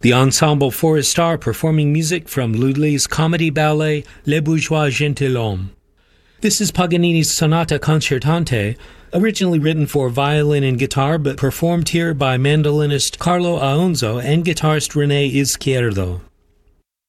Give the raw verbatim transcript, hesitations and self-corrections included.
The Ensemble Forest performing music from Lully's comedy ballet Les Bourgeois Gentilhommes. This is Paganini's Sonata Concertante, originally written for violin and guitar but performed here by mandolinist Carlo Aonzo and guitarist René Izquierdo.